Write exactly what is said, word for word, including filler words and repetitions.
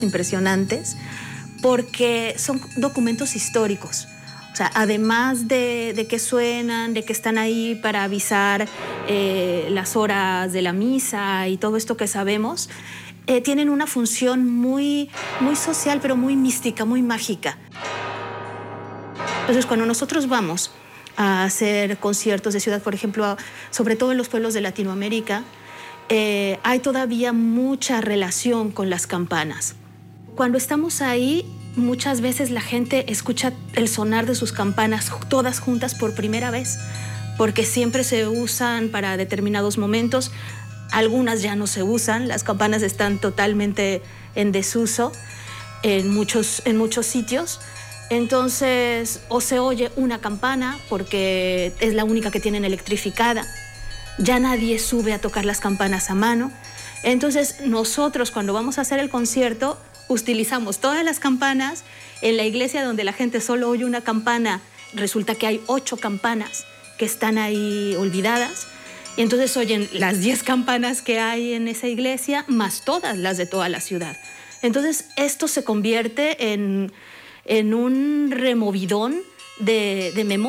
impresionantes porque son documentos históricos. O sea, además de, de que suenan, de que están ahí para avisar eh, las horas de la misa y todo esto que sabemos, eh, tienen una función muy, muy social, pero muy mística, muy mágica. Entonces, cuando nosotros vamos a hacer conciertos de ciudad, por ejemplo, sobre todo en los pueblos de Latinoamérica, eh, hay todavía mucha relación con las campanas. Cuando estamos ahí, muchas veces la gente escucha el sonar de sus campanas todas juntas por primera vez, porque siempre se usan para determinados momentos. Algunas ya no se usan, las campanas están totalmente en desuso en muchos, en muchos sitios. Entonces, o se oye una campana porque es la única que tienen electrificada. Ya nadie sube a tocar las campanas a mano. Entonces, nosotros cuando vamos a hacer el concierto, utilizamos todas las campanas. En la iglesia donde la gente solo oye una campana, resulta que hay ocho campanas que están ahí olvidadas. Y entonces oyen las diez campanas que hay en esa iglesia, más todas las de toda la ciudad. Entonces, esto se convierte en, en un removidón de, de memoria.